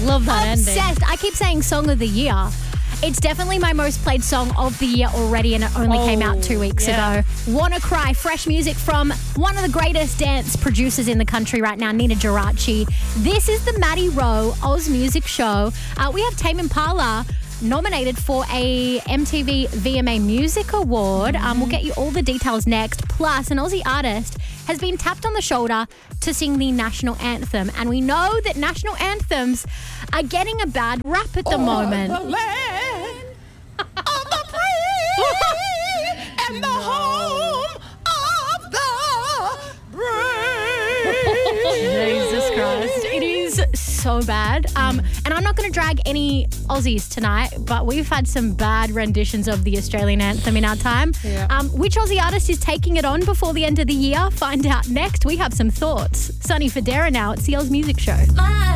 Love that ending. Obsessed. I keep saying song of the year. It's definitely my most played song of the year already, and it only came out 2 weeks ago. Wanna Cry, fresh music from one of the greatest dance producers in the country right now, Nina Geraci. This is the Maddie Rowe Oz Music Show. We have Tame Impala nominated for a MTV VMA Music Award. We'll get you all the details next. Plus, an Aussie artist has been tapped on the shoulder to sing the national anthem. And we know that national anthems are getting a bad rap at the moment. The land of the free and the home of the brave. Jesus Christ. It is so bad. And I'm not going to drag any Aussies tonight, but we've had some bad renditions of the Australian anthem in our time. Yeah. Which Aussie artist is taking it on before the end of the year? Find out next. We have some thoughts. Sonny Fodera now at CL's Music Show.